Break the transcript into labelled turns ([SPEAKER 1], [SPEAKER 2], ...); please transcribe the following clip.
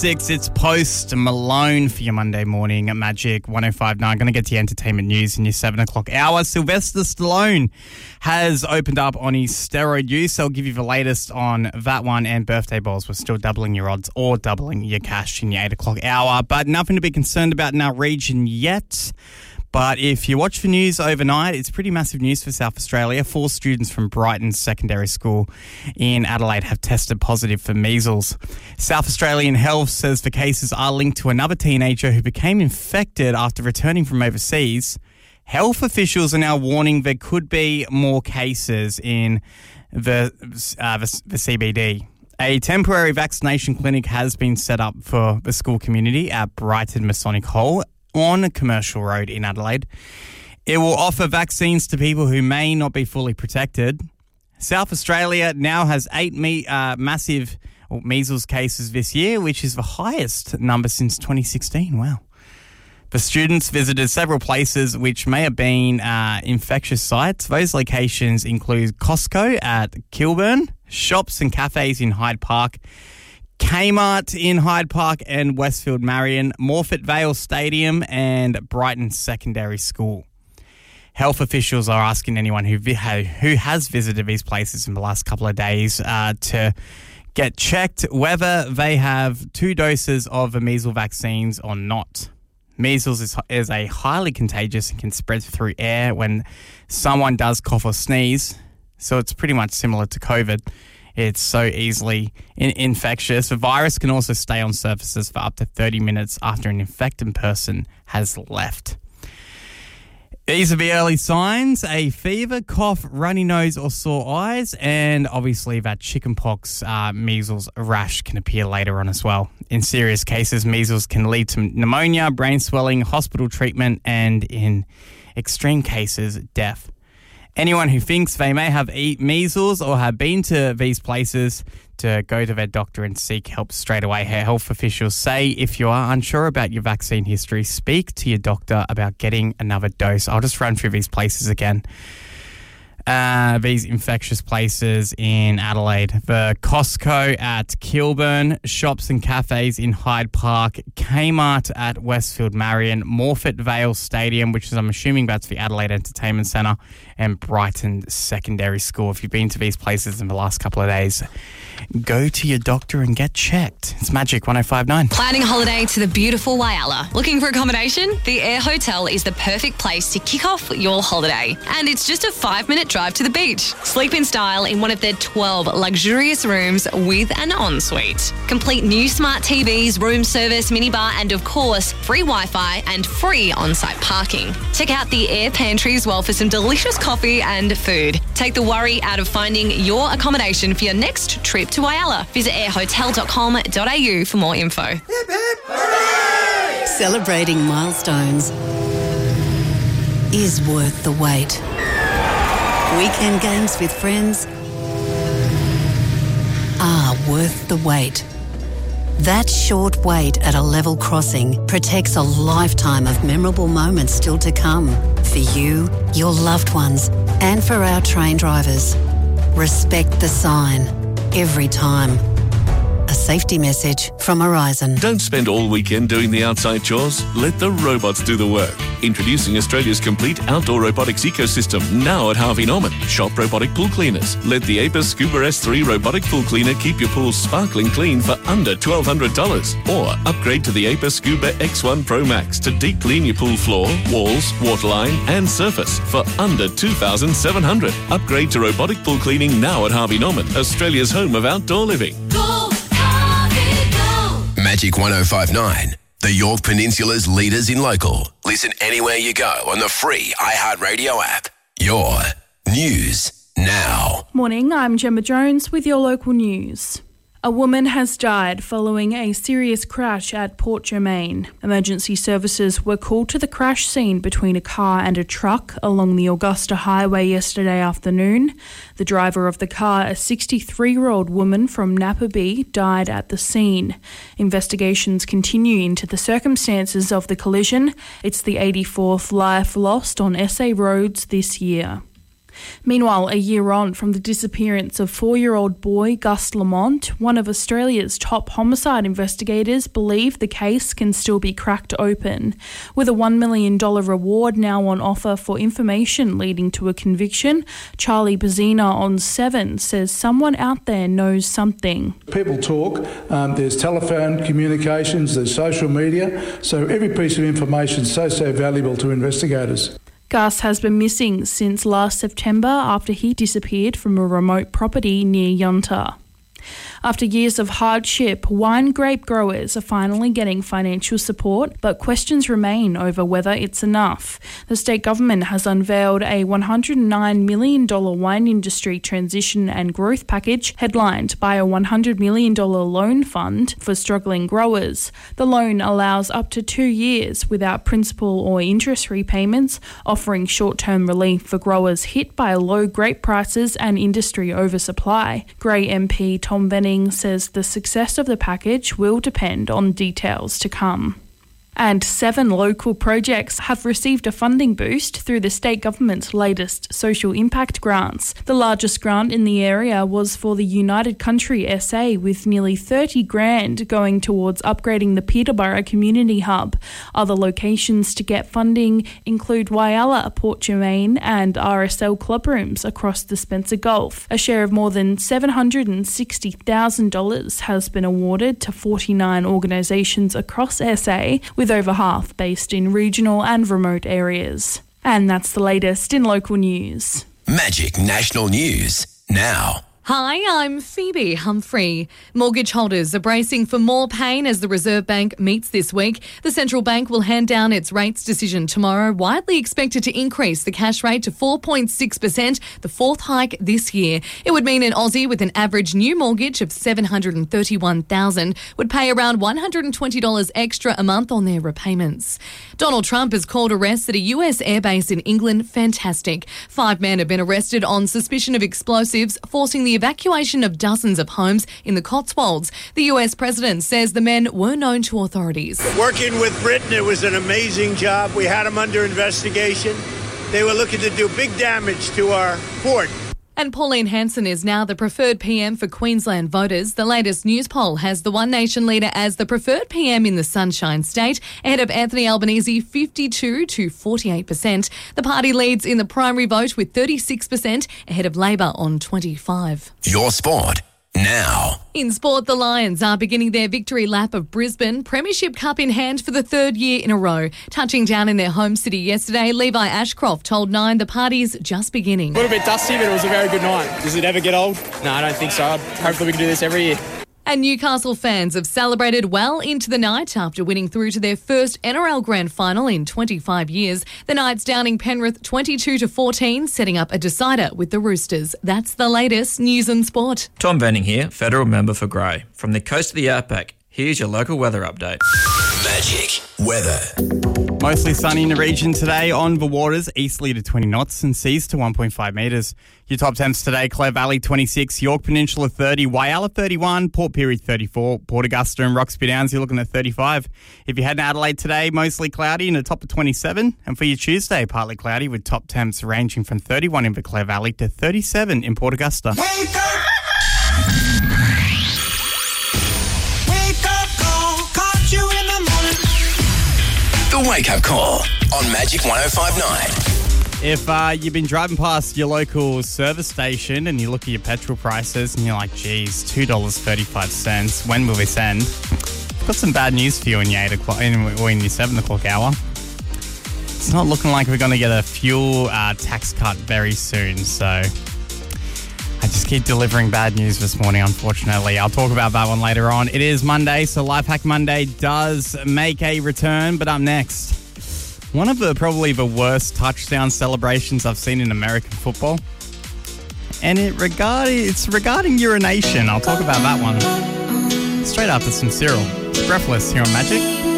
[SPEAKER 1] 6, it's Post Malone for your Monday morning at Magic 105.9. Going to get to your entertainment news in your 7 o'clock hour. Sylvester Stallone has opened up on his steroid use. I'll give you the latest on that one, and birthday balls. We're still doubling your odds or doubling your cash in your 8 o'clock hour, but nothing to be concerned about in our region yet. But if you watch the news overnight, it's pretty massive news for South Australia. 4 students from Brighton Secondary School in Adelaide have tested positive for measles. South Australian Health says the cases are linked to another teenager who became infected after returning from overseas. Health officials are now warning there could be more cases in the CBD. A temporary vaccination clinic has been set up for the school community at Brighton Masonic Hall on Commercial Road in Adelaide. It will offer vaccines to people who may not be fully protected. South Australia now has 8 massive measles cases this year, which is the highest number since 2016. Wow. The students visited several places which may have been infectious sites. Those locations include Costco at Kilburn, shops and cafes in Hyde Park, Kmart in Hyde Park and Westfield Marion, Morfett Vale Stadium and Brighton Secondary School. Health officials are asking anyone who has visited these places in the last couple of days to get checked whether they have 2 doses of the measles vaccines or not. Measles is a highly contagious and can spread through air when someone does cough or sneeze, so it's pretty much similar to COVID. It's so easily infectious. The virus can also stay on surfaces for up to 30 minutes after an infected person has left. These are the early signs: a fever, cough, runny nose or sore eyes, and obviously that chickenpox, measles rash can appear later on as well. In serious cases, measles can lead to pneumonia, brain swelling, hospital treatment, and in extreme cases, death. Anyone who thinks they may have measles or have been to these places to go to their doctor and seek help straight away. Health officials say if you are unsure about your vaccine history, speak to your doctor about getting another dose. I'll just run through these places again. These infectious places in Adelaide: the Costco at Kilburn, shops and cafes in Hyde Park, Kmart at Westfield Marion, Morfett Vale Stadium, which is, I'm assuming that's the Adelaide Entertainment Centre, and Brighton Secondary School. If you've been to these places in the last couple of days, go to your doctor and get checked. It's Magic 105.9.
[SPEAKER 2] Planning a holiday to the beautiful Whyalla. Looking for accommodation? The Air Hotel is the perfect place to kick off your holiday. And it's just a 5-minute drive to the beach. Sleep in style in one of their 12 luxurious rooms with an ensuite. Complete new smart TVs, room service, minibar, and of course, free Wi-Fi and free on-site parking. Check out the Air Pantry as well for some delicious coffee and food. Take the worry out of finding your accommodation for your next trip to Whyalla. Visit airhotel.com.au for more info.
[SPEAKER 3] Hip, hip, hooray!
[SPEAKER 4] Celebrating milestones is worth the wait. Weekend games with friends are worth the wait. That short wait at a level crossing protects a lifetime of memorable moments still to come for you, your loved ones, and for our train drivers. Respect the sign every time. A safety message from Horizon.
[SPEAKER 5] Don't spend all weekend doing the outside chores. Let the robots do the work. Introducing Australia's complete outdoor robotics ecosystem, now at Harvey Norman. Shop robotic pool cleaners. Let the Apis Scuba S3 robotic pool cleaner keep your pool sparkling clean for under $1,200. Or upgrade to the Apis Scuba X1 Pro Max to deep clean your pool floor, walls, waterline and surface for under $2,700. Upgrade to robotic pool cleaning now at Harvey Norman, Australia's home of outdoor living.
[SPEAKER 3] Go, Harvey, go!
[SPEAKER 6] Magic 105.9. The York Peninsula's leaders in local. Listen anywhere you go on the free iHeartRadio app. Your news now.
[SPEAKER 7] Morning, I'm Gemma Jones with your local news. A woman has died following a serious crash at Port Germain. Emergency services were called to the crash scene between a car and a truck along the Augusta Highway yesterday afternoon. The driver of the car, a 63-year-old woman from Napperby, died at the scene. Investigations continue into the circumstances of the collision. It's the 84th life lost on SA roads this year. Meanwhile, a year on from the disappearance of 4-year-old boy Gus Lamont, one of Australia's top homicide investigators believe the case can still be cracked open. With a $1 million reward now on offer for information leading to a conviction, Charlie Bazina on 7 says someone out there knows something.
[SPEAKER 8] People talk, there's telephone communications, there's social media, so every piece of information is so valuable to investigators.
[SPEAKER 7] Gus has been missing since last September after he disappeared from a remote property near Yunta. After years of hardship, wine grape growers are finally getting financial support, but questions remain over whether it's enough. The state government has unveiled a $109 million wine industry transition and growth package, headlined by a $100 million loan fund for struggling growers. The loan allows up to 2 years without principal or interest repayments, offering short-term relief for growers hit by low grape prices and industry oversupply. Grey MP Tom Venning says the success of the package will depend on details to come. And 7 local projects have received a funding boost through the state government's latest social impact grants. The largest grant in the area was for the United Country SA, with nearly $30,000 going towards upgrading the Peterborough Community Hub. Other locations to get funding include Whyalla, Port Germain and RSL club rooms across the Spencer Gulf. A share of more than $760,000 has been awarded to 49 organisations across SA, with over half based in regional and remote areas. And that's the latest in local news.
[SPEAKER 6] Magic National News now.
[SPEAKER 9] Hi, I'm Phoebe Humphrey. Mortgage holders are bracing for more pain as the Reserve Bank meets this week. The central bank will hand down its rates decision tomorrow, widely expected to increase the cash rate to 4.6%, the 4th hike this year. It would mean an Aussie with an average new mortgage of $731,000 would pay around $120 extra a month on their repayments. Donald Trump has called arrests at a US airbase in England fantastic. 5 men have been arrested on suspicion of explosives, forcing the evacuation of dozens of homes in the Cotswolds. The US president says the men were known to authorities.
[SPEAKER 10] Working with Britain, it was an amazing job. We had them under investigation. They were looking to do big damage to our port.
[SPEAKER 9] And Pauline Hanson is now the preferred PM for Queensland voters. The latest news poll has the One Nation leader as the preferred PM in the Sunshine State, ahead of Anthony Albanese 52 to 48%. The party leads in the primary vote with 36%, ahead of Labor on 25%.
[SPEAKER 6] Your sport now.
[SPEAKER 9] In sport, the Lions are beginning their victory lap of Brisbane, Premiership Cup in hand for the 3rd year in a row. Touching down in their home city yesterday, Levi Ashcroft told Nine the party's just beginning.
[SPEAKER 11] A little bit dusty, but it was a very good night. Does it ever get old? No, I don't think so. Hopefully we can do this every year.
[SPEAKER 9] And Newcastle fans have celebrated well into the night after winning through to their first NRL Grand Final in 25 years. The Knights downing Penrith 22-14, setting up a decider with the Roosters. That's the latest news and sport.
[SPEAKER 12] Tom Venning here, federal member for Grey. From the coast of the outback, here's your local weather update.
[SPEAKER 6] Magic weather.
[SPEAKER 1] Mostly sunny in the region today. On the waters, easterly to 20 knots and seas to 1.5 metres. Your top temps today: Clare Valley 26, York Peninsula 30, Whyalla 31, Port Pirie 34, Port Augusta and Roxby Downs, you're looking at 35. If you head to Adelaide today, mostly cloudy and a top of 27. And for your Tuesday, partly cloudy with top temps ranging from 31 in the Clare Valley to 37 in Port Augusta.
[SPEAKER 3] Wake up! Wake up call, caught you in the morning.
[SPEAKER 6] The Wake Up Call on Magic 105.9.
[SPEAKER 1] If you've been driving past your local service station and you look at your petrol prices and you're like, geez, $2.35, when will this end? I've got some bad news for you in your 8 o'clock or in your 7 o'clock hour. It's not looking like we're going to get a fuel tax cut very soon, so I just keep delivering bad news this morning, unfortunately. I'll talk about that one later on. It is Monday, so Lifehack Monday does make a return, but up next, one of probably the worst touchdown celebrations I've seen in American football. And it's regarding urination. I'll talk about that one straight after some Cyril. Breathless here on Magic